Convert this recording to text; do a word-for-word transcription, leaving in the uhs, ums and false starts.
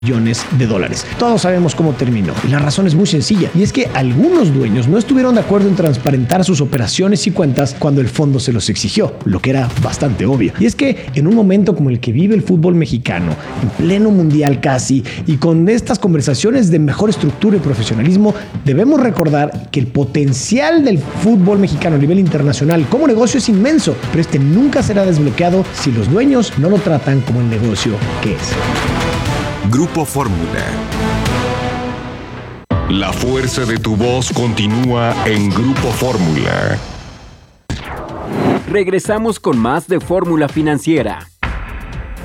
millones de dólares. Todos sabemos cómo terminó y la razón es muy sencilla, y es que algunos dueños no estuvieron de acuerdo en transparentar sus operaciones y cuentas cuando el fondo se los exigió, lo que era bastante obvio. Y es que en un momento como el que vive el fútbol mexicano, en pleno mundial casi, y con estas conversaciones de mejor estructura y profesionalismo, debemos recordar que el potencial del fútbol mexicano a nivel internacional como negocio es inmenso, pero este nunca será desbloqueado si los dueños no lo tratan como el negocio que es. Grupo Fórmula. La fuerza de tu voz continúa en Grupo Fórmula. Regresamos con más de Fórmula Financiera.